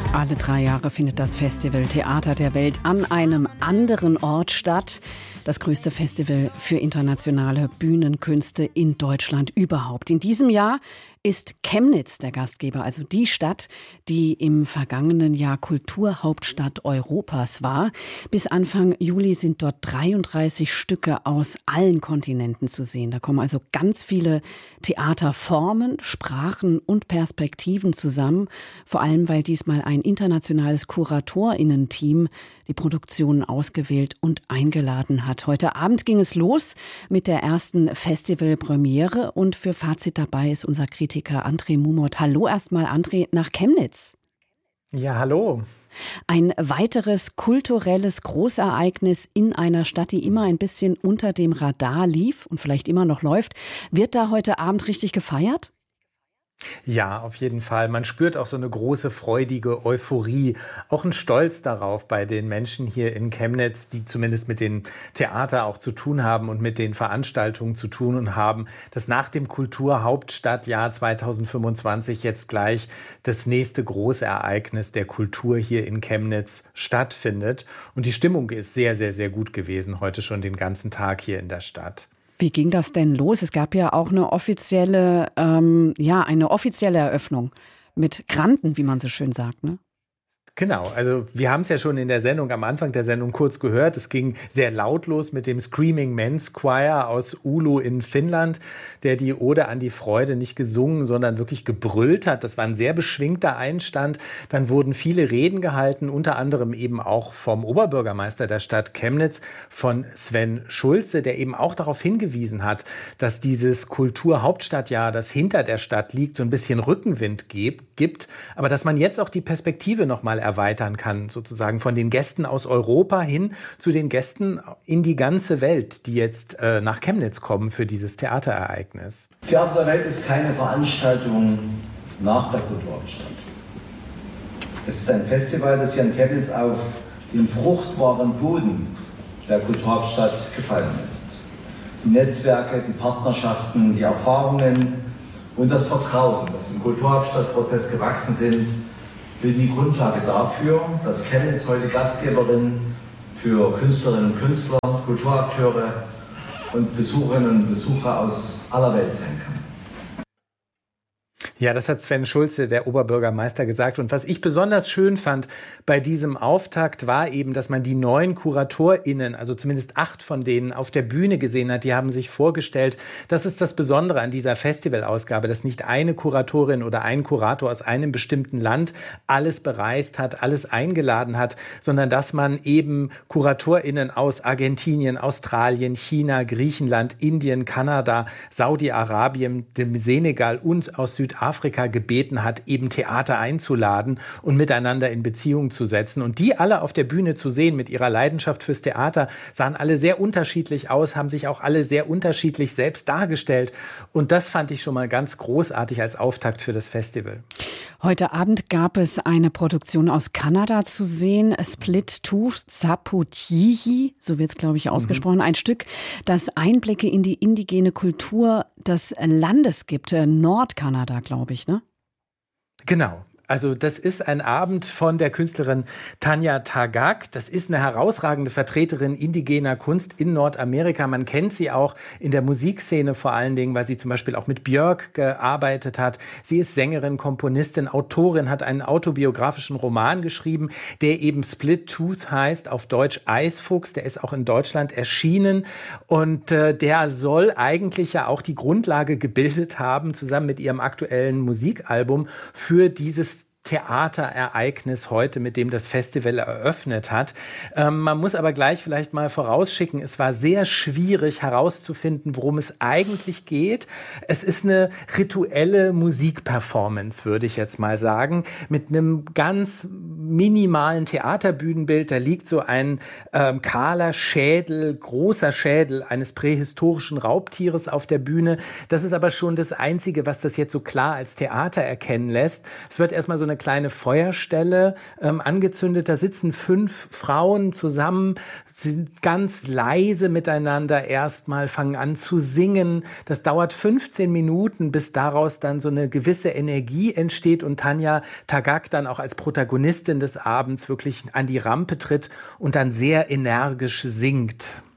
Alle 3 Jahre findet das Festival Theater der Welt an einem anderen Ort statt. Das größte Festival für internationale Bühnenkünste in Deutschland überhaupt. In diesem Jahr ist Chemnitz der Gastgeber, also die Stadt, die im vergangenen Jahr Kulturhauptstadt Europas war. Bis Anfang Juli sind dort 33 Stücke aus allen Kontinenten zu sehen. Da kommen also ganz viele Theaterformen, Sprachen und Perspektiven zusammen. Vor allem, weil diesmal ein internationales KuratorInnen-Team die Produktionen ausgewählt und eingeladen hat. Heute Abend ging es los mit der ersten Festivalpremiere und für Fazit dabei ist unser Kritiker André Mumot. Hallo erstmal André nach Chemnitz. Ja, hallo. Ein weiteres kulturelles Großereignis in einer Stadt, die immer ein bisschen unter dem Radar lief und vielleicht immer noch läuft. Wird da heute Abend richtig gefeiert? Ja, auf jeden Fall. Man spürt auch so eine große, freudige Euphorie, auch einen Stolz darauf bei den Menschen hier in Chemnitz, die zumindest mit den Theater auch zu tun haben und mit den Veranstaltungen zu tun und haben, dass nach dem Kulturhauptstadtjahr 2025 jetzt gleich das nächste große Ereignis der Kultur hier in Chemnitz stattfindet. Und die Stimmung ist sehr, sehr, sehr gut gewesen, heute schon den ganzen Tag hier in der Stadt. Wie ging das denn los? Es gab ja auch eine offizielle Eröffnung mit Granten, wie man so schön sagt, ne? Genau, also wir haben es ja schon in der Sendung, am Anfang der Sendung kurz gehört. Es ging sehr laut los mit dem Screaming Men's Choir aus Oulu in Finnland, der die Ode an die Freude nicht gesungen, sondern wirklich gebrüllt hat. Das war ein sehr beschwingter Einstand. Dann wurden viele Reden gehalten, unter anderem eben auch vom Oberbürgermeister der Stadt Chemnitz, von Sven Schulze, der eben auch darauf hingewiesen hat, dass dieses Kulturhauptstadtjahr, das hinter der Stadt liegt, so ein bisschen Rückenwind gibt, aber dass man jetzt auch die Perspektive nochmal erweitern kann, sozusagen von den Gästen aus Europa hin zu den Gästen in die ganze Welt, die jetzt nach Chemnitz kommen für dieses Theaterereignis. Theater der Welt ist keine Veranstaltung nach der Kulturhauptstadt. Es ist ein Festival, das hier in Chemnitz auf den fruchtbaren Boden der Kulturhauptstadt gefallen ist. Die Netzwerke, die Partnerschaften, die Erfahrungen und das Vertrauen, das im Kulturhauptstadtprozess gewachsen sind, bilden die Grundlage dafür, dass Chemnitz heute Gastgeberin für Künstlerinnen und Künstler, Kulturakteure und Besucherinnen und Besucher aus aller Welt sein kann. Ja, das hat Sven Schulze, der Oberbürgermeister, gesagt. Und was ich besonders schön fand bei diesem Auftakt war eben, dass man die 9 KuratorInnen, also zumindest 8 von denen, auf der Bühne gesehen hat. Die haben sich vorgestellt. Das ist das Besondere an dieser Festivalausgabe, dass nicht eine Kuratorin oder ein Kurator aus einem bestimmten Land alles bereist hat, alles eingeladen hat, sondern dass man eben KuratorInnen aus Argentinien, Australien, China, Griechenland, Indien, Kanada, Saudi-Arabien, dem Senegal und aus Südafrika gebeten hat, eben Theater einzuladen und miteinander in Beziehung zu setzen. Und die alle auf der Bühne zu sehen mit ihrer Leidenschaft fürs Theater, sahen alle sehr unterschiedlich aus, haben sich auch alle sehr unterschiedlich selbst dargestellt. Und das fand ich schon mal ganz großartig als Auftakt für das Festival. Heute Abend gab es eine Produktion aus Kanada zu sehen, Split Tooth Zaputihi, so wird es, glaube ich, ausgesprochen. Ein Stück, das Einblicke in die indigene Kultur des Landes gibt. Nordkanada, glaube ich, ne? Genau. Also das ist ein Abend von der Künstlerin Tanya Tagaq. Das ist eine herausragende Vertreterin indigener Kunst in Nordamerika. Man kennt sie auch in der Musikszene vor allen Dingen, weil sie zum Beispiel auch mit Björk gearbeitet hat. Sie ist Sängerin, Komponistin, Autorin, hat einen autobiografischen Roman geschrieben, der eben Split Tooth heißt, auf Deutsch Eisfuchs. Der ist auch in Deutschland erschienen und der soll eigentlich ja auch die Grundlage gebildet haben, zusammen mit ihrem aktuellen Musikalbum, für dieses Theaterereignis heute, mit dem das Festival eröffnet hat. Man muss aber gleich vielleicht mal vorausschicken, es war sehr schwierig herauszufinden, worum es eigentlich geht. Es ist eine rituelle Musikperformance, würde ich jetzt mal sagen, mit einem ganz minimalen Theaterbühnenbild. Da liegt so ein kahler Schädel, großer Schädel eines prähistorischen Raubtieres auf der Bühne. Das ist aber schon das Einzige, was das jetzt so klar als Theater erkennen lässt. Es wird erstmal so eine kleine Feuerstelle angezündet. Da sitzen 5 Frauen zusammen, sind ganz leise miteinander erstmal, fangen an zu singen. Das dauert 15 Minuten, bis daraus dann so eine gewisse Energie entsteht und Tanja Tagaq dann auch als Protagonistin des Abends wirklich an die Rampe tritt und dann sehr energisch singt.